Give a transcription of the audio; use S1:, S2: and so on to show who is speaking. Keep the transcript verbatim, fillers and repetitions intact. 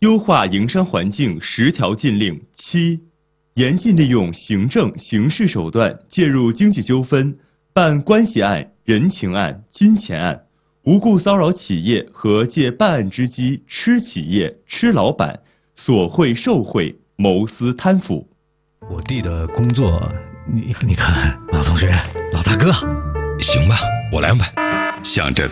S1: 优化营商环境十条禁令七，严禁利用行政、刑事手段介入经济纠纷，办关系案、人情案、金钱案，无故骚扰企业和借办案之机吃企业、吃老板，索贿受贿、谋私贪腐。
S2: 我弟的工作，你你看，老同学，老大哥，
S3: 行吧，我来安排。向着